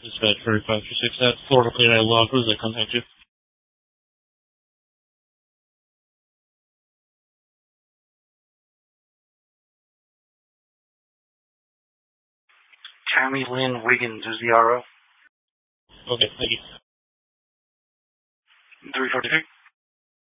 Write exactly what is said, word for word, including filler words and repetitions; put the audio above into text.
Dispatch thirty-five three six, that's Florida Plate I log. Who's that contact you? Tammy Lynn Wiggins is the R O. Okay, thank you. three forty-three.